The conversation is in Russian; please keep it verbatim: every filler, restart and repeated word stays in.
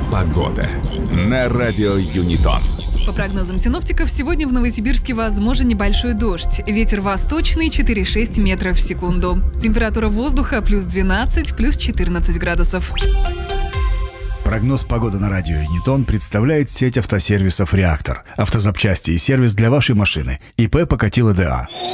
Погода на радио Юнитон. По прогнозам синоптиков, сегодня в Новосибирске возможен небольшой дождь. Ветер восточный четыре-шесть метров в секунду. Температура воздуха плюс двенадцать, плюс четырнадцать градусов. Прогноз погоды на радио Юнитон представляет сеть автосервисов «Реактор». Автозапчасти и сервис для вашей машины. ИП Покатило ДА.